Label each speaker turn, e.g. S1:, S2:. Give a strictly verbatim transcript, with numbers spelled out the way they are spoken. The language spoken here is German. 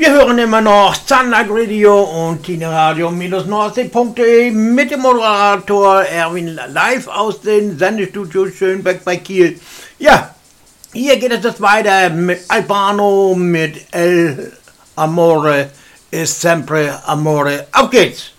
S1: Wir hören immer noch Sunlight Radio und tineradio-nordsee punkt de mit dem Moderator Erwin live aus den Sendestudios Schönberg bei Kiel. Ja, hier geht es jetzt weiter mit Albano mit El Amore è sempre amore. Auf geht's!